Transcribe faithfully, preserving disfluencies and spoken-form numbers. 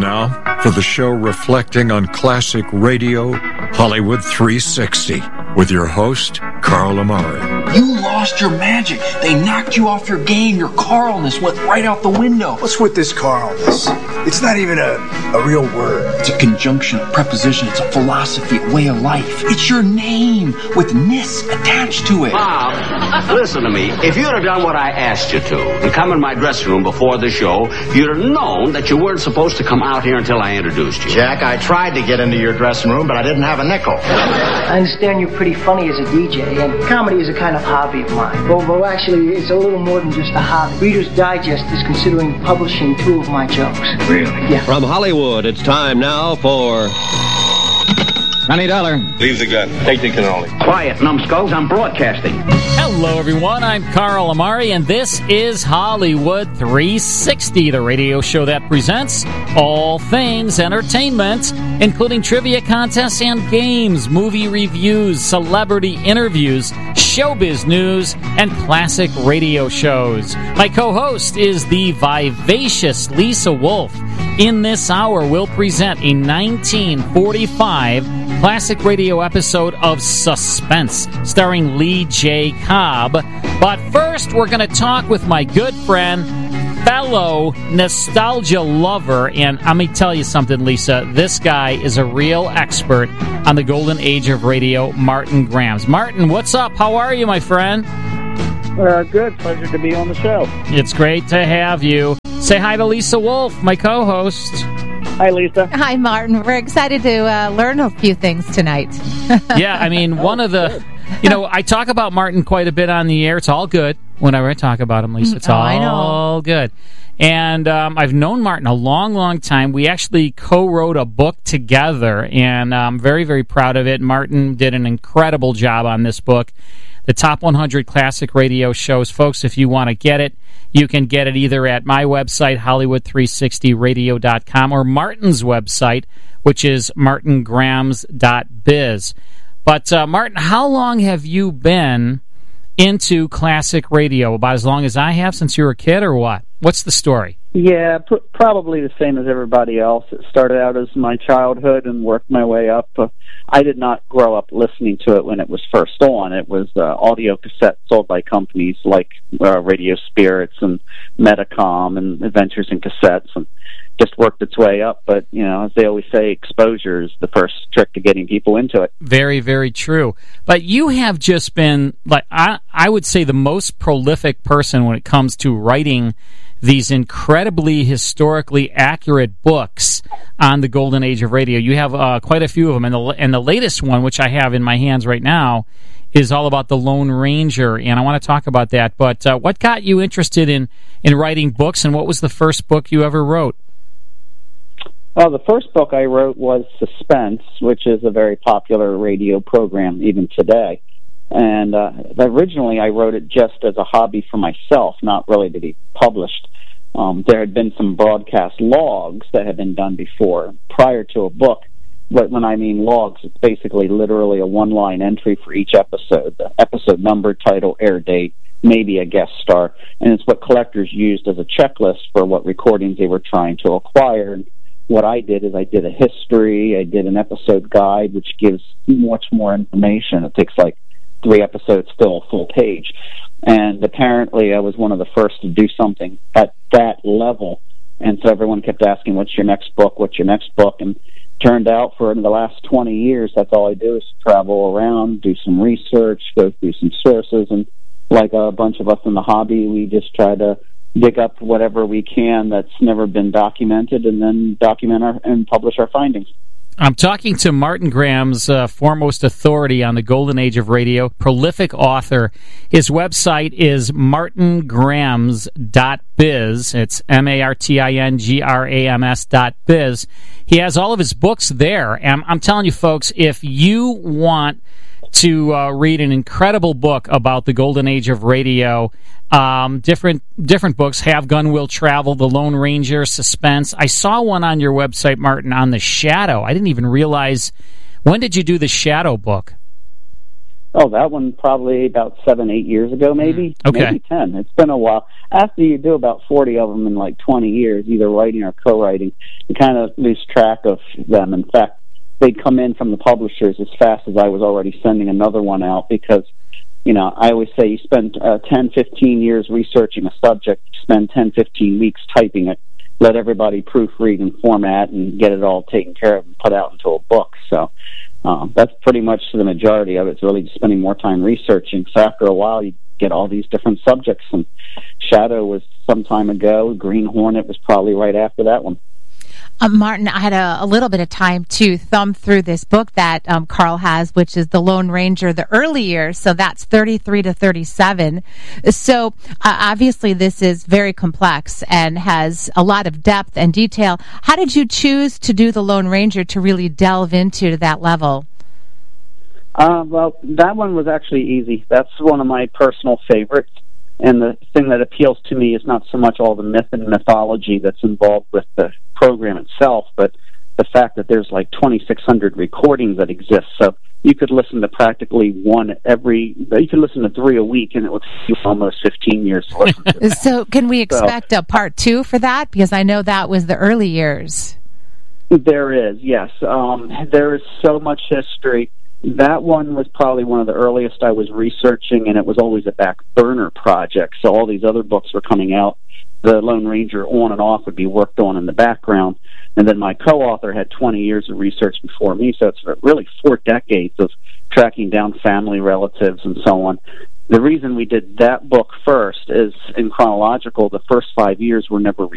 And now, for the show reflecting on classic radio, Hollywood three sixty, with your host, Carl Amari. You lost your magic. They knocked you off your game. Your Carlness went right out the window. What's with this Carlness? It's not even a, a real word. It's a conjunction, a preposition. It's a philosophy, a way of life. It's your name with ness attached to it. Bob, listen to me. If you'd have done what I asked you to and come in my dressing room before the show, you'd have known that you weren't supposed to come out here until I introduced you. Jack, I tried to get into your dressing room, but I didn't have a nickel. I understand you're pretty funny as a D J, and comedy is a kind of hobby of mine. Well, well, actually, it's a little more than just a hobby. Reader's Digest is considering publishing two of my jokes. Really? Yeah. From Hollywood, it's time now for... Twenty dollar. Leave the gun. Take the cannoli. Quiet, numbskulls. I'm broadcasting. Hello, everyone. I'm Carl Amari, and this is Hollywood three sixty, the radio show that presents all things entertainment, including trivia contests and games, movie reviews, celebrity interviews, showbiz news, and classic radio shows. My co-host is the vivacious Lisa Wolf. In this hour, we'll present a nineteen forty-five classic radio episode of Suspense, starring Lee J. Cobb. But first, we're going to talk with my good friend, fellow nostalgia lover, and let me tell you something, Lisa. This guy is a real expert on the golden age of radio, Martin Grams. Martin, what's up? How are you, my friend? Uh, good. Pleasure to be on the show. It's great to have you. Say hi to Lisa Wolf, my co-host. Hi, Lisa. Hi, Martin. We're excited to uh, learn a few things tonight. Yeah, I mean, one of the... You know, I talk about Martin quite a bit on the air. It's all good whenever I talk about him, Lisa. It's oh, all I know. good. And um, I've known Martin a long, long time. We actually co-wrote a book together, and I'm very, very proud of it. Martin did an incredible job on this book, The Top one hundred Classic Radio Shows. Folks, if you want to get it, you can get it either at my website, Hollywood three sixty radio dot com, or Martin's website, which is martin grams dot biz. But, uh, Martin, how long have you been into classic radio? About as long as I have, since you were a kid, or what? What's the story? Yeah, pr- probably the same as everybody else. It started out as my childhood and worked my way up. Uh, I did not grow up listening to it when it was first on. It was uh, audio cassettes sold by companies like uh, Radio Spirits and Metacom and Adventures in Cassettes, and just worked its way up. But, you know, as they always say, exposure is the first trick to getting people into it. Very, very true. But you have just been, like, I, I would say, the most prolific person when it comes to writing these incredibly historically accurate books on the golden age of radio. You have uh, quite a few of them, and the, and the latest one, which I have in my hands right now, is all about the Lone Ranger, and I want to talk about that. But uh, what got you interested in, in writing books, and what was the first book you ever wrote? Well, the first book I wrote was Suspense, which is a very popular radio program even today. And uh, originally I wrote it just as a hobby for myself, not really to be published. Um, there had been some broadcast logs that had been done before, prior to a book. But when I mean logs, it's basically literally a one-line entry for each episode, the episode number, title, air date, maybe a guest star. And it's what collectors used as a checklist for what recordings they were trying to acquire. And what I did is I did a history, I did an episode guide, which gives much more information. It takes like three episodes, still a full page. And apparently I was one of the first to do something at that level. And so everyone kept asking, what's your next book, what's your next book? And turned out for the last twenty years, that's all I do is travel around, do some research, go through some sources, and like a bunch of us in the hobby, we just try to dig up whatever we can that's never been documented and then document our, and publish our findings. I'm talking to Martin Grams, uh, foremost authority on the golden age of radio, prolific author. His website is martin grams dot biz. It's M A R T I N G R A M S dot biz. He has all of his books there. And I'm, I'm telling you, folks, if you want to uh, read an incredible book about the golden age of radio, Um, different different books, Have Gun Will Travel, The Lone Ranger, Suspense. I saw one on your website, Martin, on The Shadow. I didn't even realize. When did you do The Shadow book? Oh, that one probably about seven, eight years ago, maybe. Okay. Maybe ten. It's been a while. After you do about forty of them in like twenty years, either writing or co-writing, you kind of lose track of them. In fact, they'd come in from the publishers as fast as I was already sending another one out because, you know, I always say you spend uh, ten, fifteen years researching a subject, you spend ten, fifteen weeks typing it, let everybody proofread and format and get it all taken care of and put out into a book. So um, that's pretty much the majority of it. It's really just spending more time researching. So after a while, you get all these different subjects. And Shadow was some time ago. Green Hornet was probably right after that one. Uh, Martin, I had a, a little bit of time to thumb through this book that um, Carl has, which is The Lone Ranger, the early years. So that's thirty-three to thirty-seven. So uh, obviously this is very complex and has a lot of depth and detail. How did you choose to do The Lone Ranger to really delve into that level? Uh, well, that one was actually easy. That's one of my personal favorites. And the thing that appeals to me is not so much all the myth and mythology that's involved with the program itself, but the fact that there's like twenty-six hundred recordings that exist. So you could listen to practically one every, you could listen to three a week, and it would take you almost fifteen years to listen to. So can we expect so, a part two for that? Because I know that was the early years. There is, yes. Um, there is so much history. That one was probably one of the earliest I was researching, and it was always a back burner project. So all these other books were coming out. The Lone Ranger on and off would be worked on in the background. And then my co-author had twenty years of research before me, so it's really four decades of tracking down family relatives and so on. The reason we did that book first is, in chronological, the first five years were never